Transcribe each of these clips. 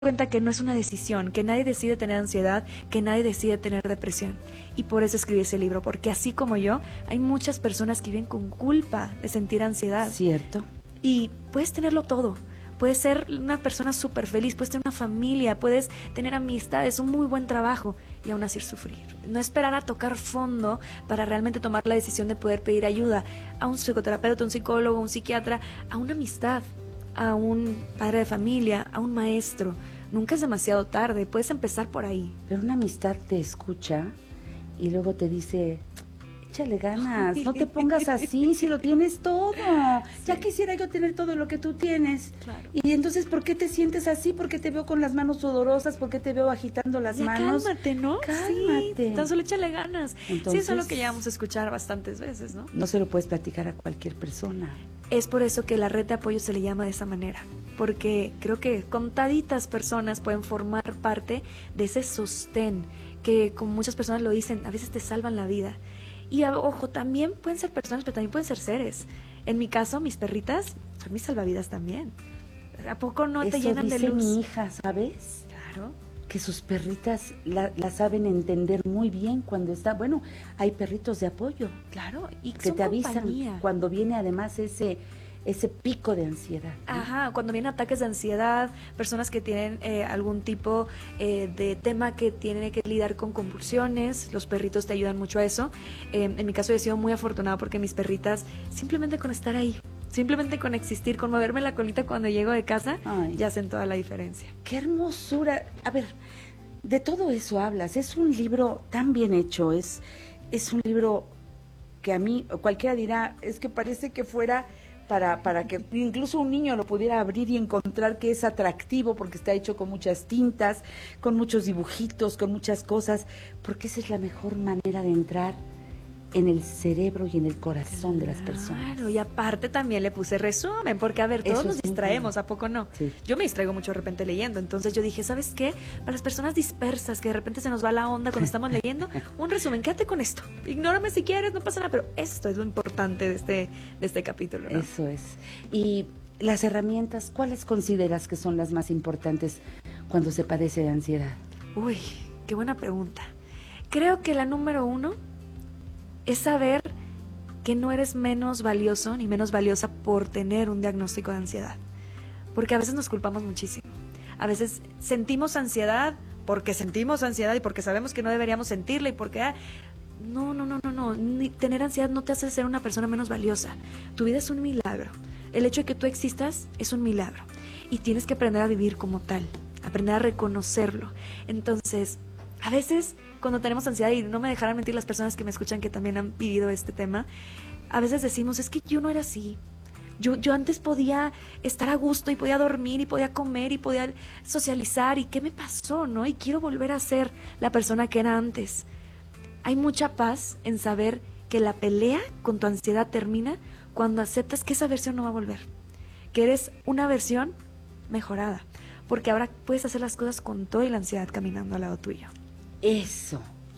cuenta que no es una decisión, que nadie decide tener ansiedad, que nadie decide tener depresión. Y por eso escribí ese libro, porque así como yo, hay muchas personas que viven con culpa de sentir ansiedad. Cierto. Y puedes tenerlo todo. Puedes ser una persona súper feliz, puedes tener una familia, puedes tener amistades, un muy buen trabajo y aún así sufrir. No esperar a tocar fondo para realmente tomar la decisión de poder pedir ayuda a un psicoterapeuta, a un psicólogo, a un psiquiatra, a una amistad, a un padre de familia, a un maestro. Nunca es demasiado tarde, puedes empezar por ahí. Pero una amistad te escucha y luego te dice, échale ganas, no te pongas así si lo tienes todo. Sí. Ya quisiera yo tener todo lo que tú tienes. Claro. Y entonces, ¿por qué te sientes así? ¿Por qué te veo con las manos sudorosas? ¿Por qué te veo agitando las manos? Cálmate, ¿no? Cálmate. Sí, tan solo échale ganas. Entonces, sí, eso es lo que llegamos a escuchar bastantes veces, ¿no? No se lo puedes platicar a cualquier persona. Es por eso que la red de apoyo se le llama de esa manera, porque creo que contaditas personas pueden formar parte de ese sostén que, como muchas personas lo dicen, a veces te salvan la vida. Y ojo, también pueden ser personas, pero también pueden ser seres. En mi caso, mis perritas son mis salvavidas también. ¿A poco no te llenan de luz? Eso dice mi hija, ¿sabes? Claro. Que sus perritas la saben entender muy bien cuando está... Bueno, hay perritos de apoyo. Claro, y que son te avisan compañía. Cuando viene además ese pico de ansiedad, ¿no? Ajá, cuando vienen ataques de ansiedad, personas que tienen algún tipo de tema que tienen que lidiar con convulsiones, los perritos te ayudan mucho a eso. En mi caso he sido muy afortunada porque mis perritas, simplemente con estar ahí, simplemente con existir, con moverme la colita cuando llego de casa, ya hacen toda la diferencia. ¡Qué hermosura! A ver, de todo eso hablas, es un libro tan bien hecho, es un libro que a mí, cualquiera dirá, es que parece que fuera... Para que incluso un niño lo pudiera abrir y encontrar que es atractivo porque está hecho con muchas tintas, con muchos dibujitos, con muchas cosas, porque esa es la mejor manera de entrar en el cerebro y en el corazón de las personas. Claro, y aparte también le puse resumen, porque a ver, todos nos distraemos, ¿a poco no? Sí. Yo me distraigo mucho de repente leyendo, entonces yo dije, ¿sabes qué? Para las personas dispersas, que de repente se nos va la onda cuando estamos leyendo, un resumen, quédate con esto, ignórame si quieres, no pasa nada, pero esto es lo importante de este capítulo, ¿no? Eso es. Y las herramientas, ¿cuáles consideras que son las más importantes cuando se padece de ansiedad? Uy, qué buena pregunta. Creo que la número 1 es saber que no eres menos valioso ni menos valiosa por tener un diagnóstico de ansiedad. Porque a veces nos culpamos muchísimo. A veces sentimos ansiedad porque sentimos ansiedad y porque sabemos que no deberíamos sentirla y porque... No. Tener ansiedad no te hace ser una persona menos valiosa. Tu vida es un milagro. El hecho de que tú existas es un milagro. Y tienes que aprender a vivir como tal. Aprender a reconocerlo. Entonces... A veces, cuando tenemos ansiedad, y no me dejarán mentir las personas que me escuchan que también han vivido este tema, a veces decimos, es que yo no era así. Yo antes podía estar a gusto y podía dormir y podía comer y podía socializar. ¿Y qué me pasó, no? Y quiero volver a ser la persona que era antes. Hay mucha paz en saber que la pelea con tu ansiedad termina cuando aceptas que esa versión no va a volver. Que eres una versión mejorada. Porque ahora puedes hacer las cosas con toda la ansiedad caminando al lado tuyo. Eso,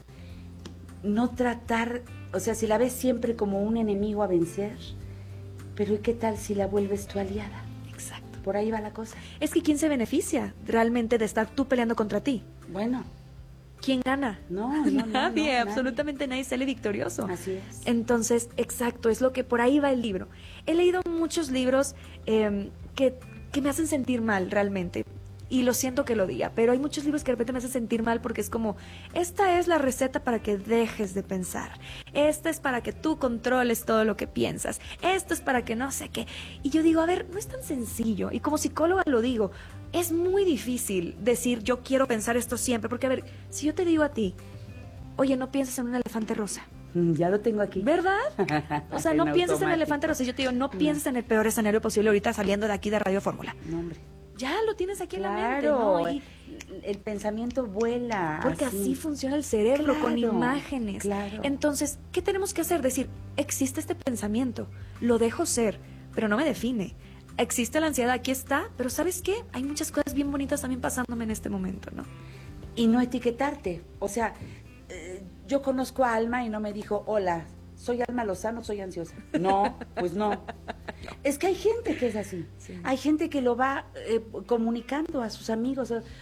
no tratar, o sea, si la ves siempre como un enemigo a vencer, pero ¿y qué tal si la vuelves tu aliada? Exacto. Por ahí va la cosa. Es que ¿quién se beneficia realmente de estar tú peleando contra ti? Bueno. ¿Quién gana? No, nadie, absolutamente nadie sale victorioso. Así es. Entonces, exacto, es lo que por ahí va el libro. He leído muchos libros que me hacen sentir mal realmente. Y lo siento que lo diga, pero hay muchos libros que de repente me hacen sentir mal porque es como, esta es la receta para que dejes de pensar, esta es para que tú controles todo lo que piensas, esto es para que no sé qué. Y yo digo, a ver, no es tan sencillo, y como psicóloga lo digo, es muy difícil decir yo quiero pensar esto siempre, porque a ver, si yo te digo a ti, oye, no pienses en un elefante rosa. Ya lo tengo aquí. ¿Verdad? O sea, no pienses en el elefante rosa, yo te digo, no pienses en el peor escenario posible ahorita saliendo de aquí de Radio Fórmula. No, hombre. Ya lo tienes aquí claro, en la mente, ¿no? Y el pensamiento vuela. Porque así funciona el cerebro, claro, con imágenes. Claro. Entonces, ¿qué tenemos que hacer? Decir, existe este pensamiento, lo dejo ser, pero no me define. Existe la ansiedad, aquí está, pero ¿sabes qué? Hay muchas cosas bien bonitas también pasándome en este momento, ¿no? Y no etiquetarte. O sea, yo conozco a Alma y no me dijo, hola, soy Alma Lozano, soy ansiosa. No, pues no. Es que hay gente que es así. Sí. Hay gente que lo va comunicando a sus amigos.